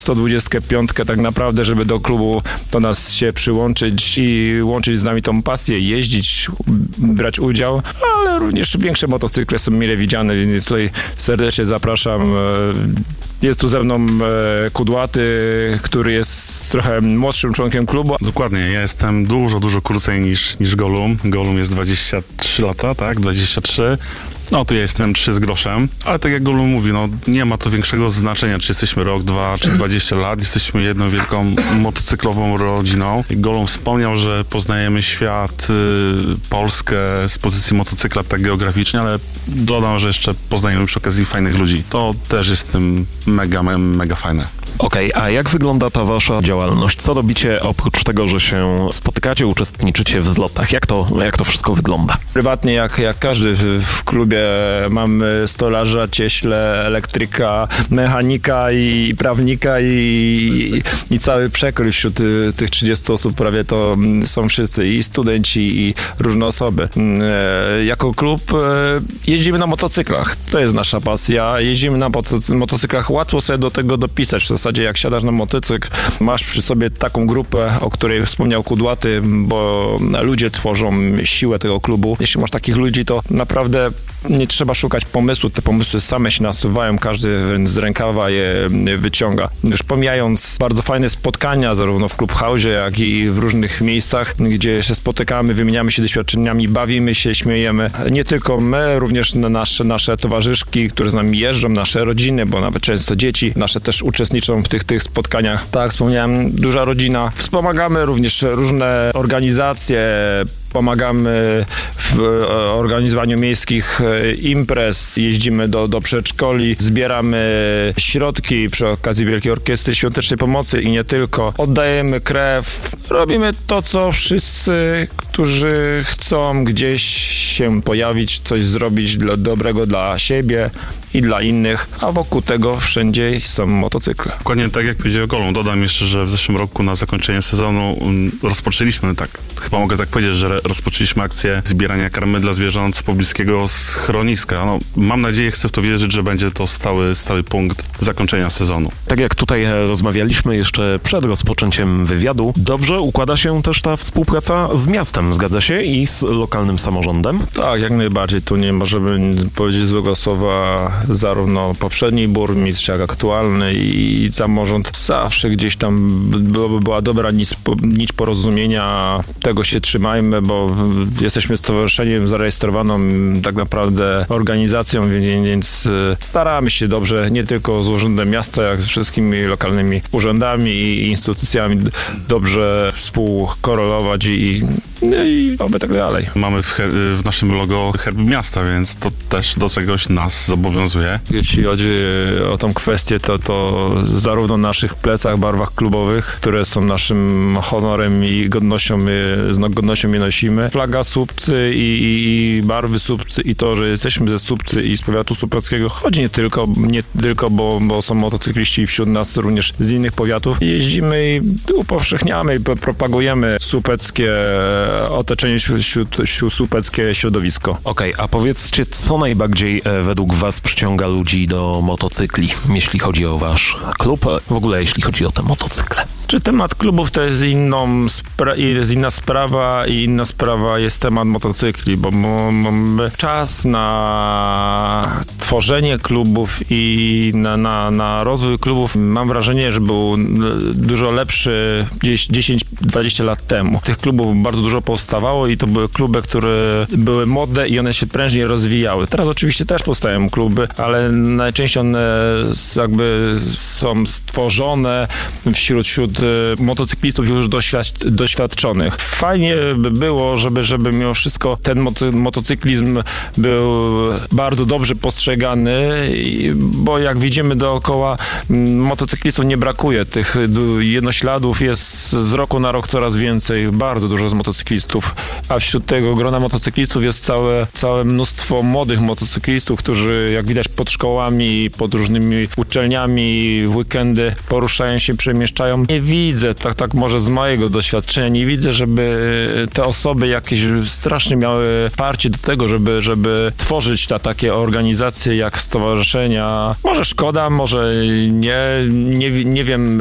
125 tak naprawdę, żeby do klubu do nas się przyłączyć i łączyć z nami tą pasję, jeździć, brać udział, ale również większe motocykle są mile widziane, więc tutaj serdecznie zapraszam. Jest tu ze mną Kudłaty, który jest trochę młodszym członkiem klubu. Dokładnie, ja jestem dużo krócej niż Golum. Golum jest 23 lata, tak? 23. No to ja jestem 3 z groszem, ale tak jak Golum mówi, no nie ma to większego znaczenia, czy jesteśmy rok, 2, czy 20 lat. Jesteśmy jedną wielką motocyklową rodziną. Golum wspomniał, że poznajemy świat, Polskę z pozycji motocykla tak geograficznie, ale dodam, że jeszcze poznajemy przy okazji fajnych ludzi. To też jest tym mega fajne. Okej, a jak wygląda ta wasza działalność? Co robicie oprócz tego, że się spotykacie, uczestniczycie w zlotach? Jak to wszystko wygląda? Prywatnie, jak każdy w klubie, mamy stolarza, cieśle, elektryka, mechanika i prawnika i cały przekrój wśród tych 30 osób prawie to są wszyscy i studenci i różne osoby. Jako klub jeździmy na motocyklach. To jest nasza pasja. Jeździmy na motocyklach. Łatwo sobie do tego dopisać. W zasadzie jak siadasz na motocykl, masz przy sobie taką grupę, o której wspomniał Kudłaty, bo ludzie tworzą siłę tego klubu. Jeśli masz takich ludzi, to naprawdę nie trzeba szukać pomysłu. Te pomysły same się nasuwają, każdy z rękawa je wyciąga. Już pomijając bardzo fajne spotkania, zarówno w Clubhouse, jak i w różnych miejscach, gdzie się spotykamy, wymieniamy się doświadczeniami, bawimy się, śmiejemy. Nie tylko my, również nasze towarzyszki, które z nami jeżdżą, nasze rodziny, bo nawet często dzieci nasze też uczestniczą w tych spotkaniach. Tak jak wspomniałem, duża rodzina. Wspomagamy również różne organizacje, pomagamy w organizowaniu miejskich imprez, jeździmy do przedszkoli, zbieramy środki przy okazji Wielkiej Orkiestry Świątecznej Pomocy i nie tylko. Oddajemy krew, robimy to, co wszyscy, którzy chcą gdzieś się pojawić, coś zrobić dobrego dla siebie i dla innych, a wokół tego wszędzie są motocykle. Dokładnie tak jak powiedział Golum. Dodam jeszcze, że w zeszłym roku na zakończenie sezonu rozpoczęliśmy, chyba mogę tak powiedzieć, że rozpoczęliśmy akcję zbierania karmy dla zwierząt z pobliskiego schroniska. No, mam nadzieję, chcę w to wierzyć, że będzie to stały punkt zakończenia sezonu. Tak jak tutaj rozmawialiśmy jeszcze przed rozpoczęciem wywiadu, dobrze układa się też ta współpraca z miastem, zgadza się? I z lokalnym samorządem? Tak, jak najbardziej. Tu nie możemy powiedzieć złego słowa. Zarówno poprzedni burmistrz, jak aktualny i samorząd. Zawsze gdzieś tam była dobra nić porozumienia. Tego się trzymajmy, bo jesteśmy stowarzyszeniem zarejestrowaną tak naprawdę organizacją, więc staramy się dobrze, nie tylko z Urzędem Miasta, jak z wszystkimi lokalnymi urzędami i instytucjami dobrze współkorelować i oby tak dalej. Mamy w naszym logo herb miasta, więc to też do czegoś nas zobowiązuje. Jeśli chodzi o tą kwestię, to zarówno na naszych plecach, barwach klubowych, które są naszym honorem i z godnością je nosimy. Flaga Słupcy i barwy Słupcy i to, że jesteśmy ze Słupcy i z powiatu słupeckiego, choć nie tylko, bo są motocykliści wśród nas również z innych powiatów. Jeździmy i upowszechniamy i propagujemy słupeckie otoczenie, słupeckie środowisko. Okej, a powiedzcie, co najbardziej według was przyciąga ludzi do motocykli, jeśli chodzi o wasz klub, w ogóle jeśli chodzi o te motocykle? Czy temat klubów to jest inna sprawa i inna sprawa jest temat motocykli, bo mamy czas na tworzenie klubów i na rozwój klubów. Mam wrażenie, że był dużo lepszy gdzieś 10-20 lat temu. Tych klubów bardzo dużo powstawało i to były kluby, które były modne i one się prężnie rozwijały. Teraz oczywiście też powstają kluby, ale najczęściej one jakby są stworzone wśród motocyklistów już doświadczonych. Fajnie by było, żeby mimo wszystko ten motocyklizm był bardzo dobrze postrzegany, bo jak widzimy dookoła, motocyklistów nie brakuje. Tych jednośladów jest z roku na rok coraz więcej, bardzo dużo z motocyklistów, a wśród tego grona motocyklistów jest całe mnóstwo młodych motocyklistów, którzy jak widać pod szkołami, pod różnymi uczelniami w weekendy poruszają się, przemieszczają. Nie widzę, tak może z mojego doświadczenia, nie widzę, żeby te osoby jakieś strasznie miały parcie do tego, żeby tworzyć takie organizacje jak stowarzyszenia. Może szkoda, może nie wiem,